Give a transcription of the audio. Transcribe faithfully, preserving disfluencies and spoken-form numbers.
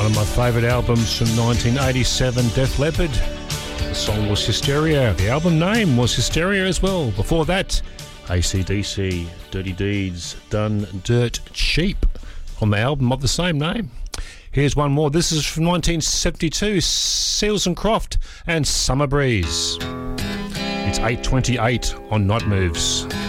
One of my favourite albums from nineteen eighty-seven, Def Leppard. The song was Hysteria. The album name was Hysteria as well. Before that, A C D C, Dirty Deeds Done Dirt Cheap on the album of the same name. Here's one more. This is from nineteen seventy-two, Seals and Croft and Summer Breeze. It's eight twenty-eight on Night Moves.